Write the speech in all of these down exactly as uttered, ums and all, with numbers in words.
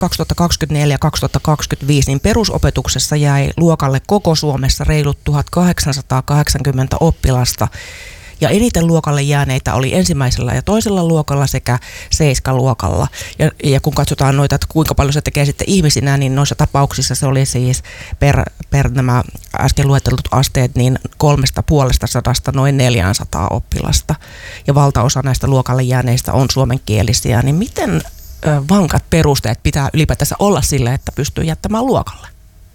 kaksituhattakaksikymmentäneljä kaksituhattakaksikymmentäviisi niin perusopetuksessa jäi luokalle koko Suomessa reilut tuhatkahdeksansataakahdeksankymmentä oppilasta. Ja eniten luokalle jääneitä oli ensimmäisellä ja toisella luokalla sekä seiskaluokalla. Ja, ja kun katsotaan noita, että kuinka paljon se tekee sitten ihmisinä, niin noissa tapauksissa se oli siis per, per nämä äsken luetellut asteet niin kolmesta puolesta sadasta noin neljäsataa oppilasta. Ja valtaosa näistä luokalle jääneistä on suomenkielisiä. Niin miten ö, vankat perusteet pitää ylipäätänsä olla sille, että pystyy jättämään luokalle?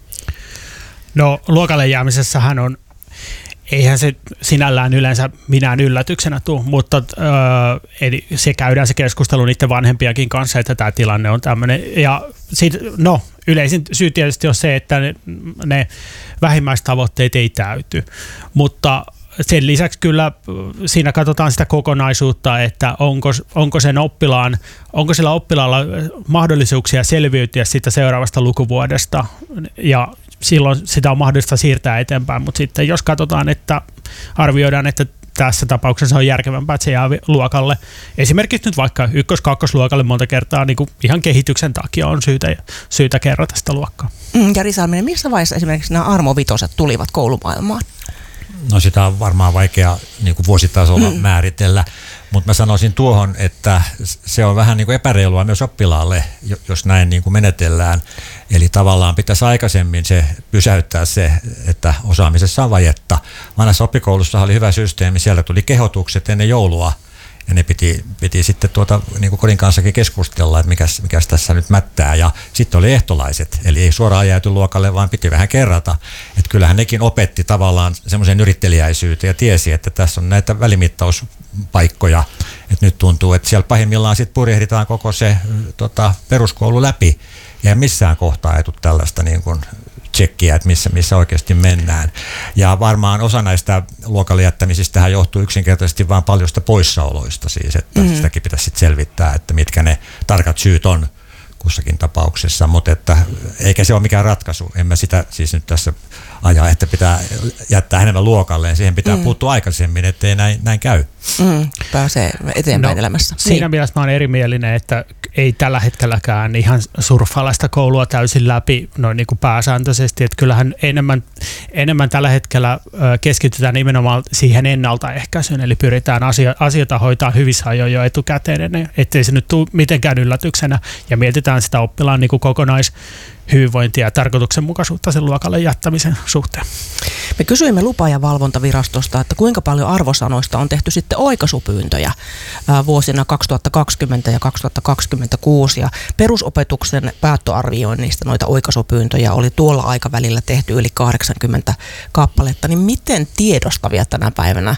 No luokalle jäämisessähän on eihän se sinällään yleensä minään yllätyksenä tule, mutta öö, eli se käydään se keskustelu niiden vanhempiakin kanssa, että tämä tilanne on tämmöinen. Ja sit, no, yleisin syy tietysti on se, että ne, ne vähimmäistavoitteet ei täyty, mutta sen lisäksi kyllä siinä katsotaan sitä kokonaisuutta, että onko, onko sen oppilaan, onko sillä oppilaalla mahdollisuuksia selviytyä siitä seuraavasta lukuvuodesta ja silloin sitä on mahdollista siirtää eteenpäin, mutta sitten jos katsotaan, että arvioidaan, että tässä tapauksessa on järkevämpää, että se jää luokalle. Esimerkiksi nyt vaikka ykkös-kakkosluokalle monta kertaa niin kuin ihan kehityksen takia on syytä, syytä kerrata sitä luokkaa. Mm, Jari Salminen, missä vaiheessa esimerkiksi nämä armovitoset tulivat koulumaailmaan? No sitä on varmaan vaikea niin kuin vuositasolla mm. määritellä, mutta mä sanoisin tuohon, että se on vähän niin kuin epäreilua myös oppilaalle, jos näin niin kuin menetellään. Eli tavallaan pitäisi aikaisemmin se pysäyttää se, että osaamisessa on vajetta. Vanhassa oppikoulussa oli hyvä systeemi, siellä tuli kehotukset ennen joulua. Ja ne piti, piti sitten tuota, niin kuin kodin kanssakin keskustella, että mikäs, mikäs tässä nyt mättää. Ja sitten oli ehtolaiset, eli ei suoraan jääty luokalle, vaan piti vähän kerrata. Että kyllähän nekin opetti tavallaan semmoisen yrittelijäisyyteen ja tiesi, että tässä on näitä välimittauspaikkoja. Että nyt tuntuu, että siellä pahimmillaan sitten purjehditaan koko se tota, peruskoulu läpi. Ja missään kohtaa ei tule tällaista niin kuin tsekkiä, että missä, missä oikeasti mennään. Ja varmaan osa näistä luokalle jättämisistä johtuu yksinkertaisesti vain paljosta poissaoloista siis, että mm-hmm. sitäkin pitäisi sitten selvittää, että mitkä ne tarkat syyt on kussakin tapauksessa, mutta että eikä se ole mikään ratkaisu. En mä sitä siis nyt tässä ajaa, että pitää jättää enemmän luokalleen. Siihen pitää mm. puuttua aikaisemmin, ettei näin, näin käy. Mm, pääsee eteenpäin no, elämässä. Siinä niin. Mielessä mä oon erimielinen, että ei tällä hetkelläkään ihan surffalaista koulua täysin läpi noin niin kuin pääsääntöisesti. Että kyllähän enemmän, enemmän tällä hetkellä keskitytään nimenomaan siihen ennaltaehkäisyyn, eli pyritään asio- asioita hoitaa hyvissä ajoin jo etukäteen, ettei se nyt tule mitenkään yllätyksenä, ja mietitään sitä oppilaan niin kuin kokonaishyvinvointia ja tarkoituksenmukaisuutta sen luokalle jättämisen suhteen. Me kysyimme lupa- ja valvontavirastosta, että kuinka paljon arvosanoista on tehty sitten oikaisupyyntöjä vuosina kaksituhattakaksikymmentä ja kaksituhattakaksikymmentäkuusi, ja perusopetuksen päättöarvioinnista noita oikaisupyyntöjä oli tuolla aikavälillä tehty yli kahdeksankymmentä kappaletta, niin miten tiedostavia tänä päivänä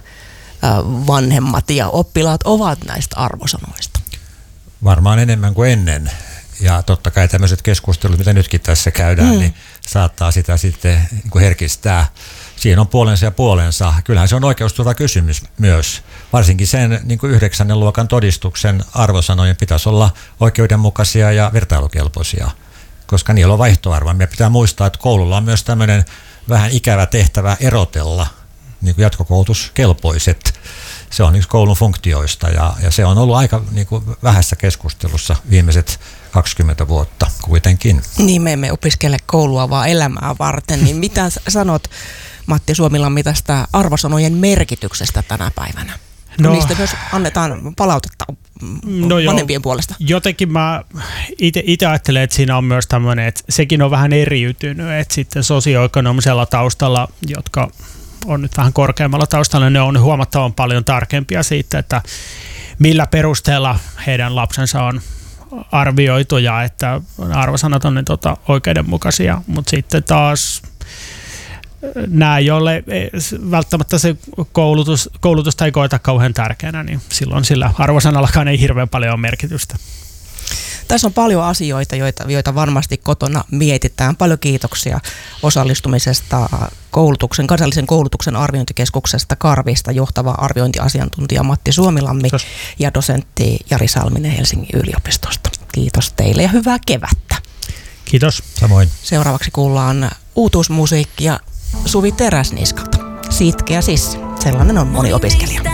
vanhemmat ja oppilaat ovat näistä arvosanoista? Varmaan enemmän kuin ennen. Ja totta kai tämmöiset keskustelut, mitä nytkin tässä käydään, mm. niin saattaa sitä sitten niin kuin herkistää. Siinä on puolensa ja puolensa. Kyllähän se on oikeusturvakysymys myös. Varsinkin sen niin kuin yhdeksännen luokan todistuksen arvosanojen pitäisi olla oikeudenmukaisia ja vertailukelpoisia, koska niillä on vaihtoarvoa. Meidän pitää muistaa, että koululla on myös tämmöinen vähän ikävä tehtävä erotella niin kuin jatkokoulutuskelpoiset. Se on yksi koulun funktioista ja, ja se on ollut aika niin kuin vähässä keskustelussa viimeiset kaksikymmentä vuotta kuitenkin. Niin, me emme opiskele koulua, vaan elämää varten. Niin mitä sanot, Matti Suomilammi, tästä arvosanojen merkityksestä tänä päivänä? No, niistä myös annetaan palautetta no vanhempien jo, puolesta. Jotenkin mä itse ajattelen, että siinä on myös tämmöinen, että sekin on vähän eriytynyt, että sitten sosioekonomisella taustalla, jotka on nyt vähän korkeammalla taustalla, ne on huomattavan paljon tarkempia siitä, että millä perusteella heidän lapsensa on arvioitu ja että arvosanat on ne tota, oikeudenmukaisia, mutta sitten taas nämä, joille välttämättä se koulutus, koulutusta ei koeta kauhean tärkeänä, niin silloin sillä arvosanallakaan ei hirveän paljon ole merkitystä. Tässä on paljon asioita, joita, joita varmasti kotona mietitään. Paljon kiitoksia osallistumisesta koulutuksen, kansallisen koulutuksen arviointikeskuksesta Karvista johtava arviointiasiantuntija Matti Suomilammi Kiitos. Ja dosentti Jari Salminen Helsingin yliopistosta. Kiitos teille ja hyvää kevättä. Kiitos. Samoin. Seuraavaksi kuullaan uutuusmusiikkia Suvi Teräsniskalta. Sitkeä sissi. Sellainen on moni opiskelija.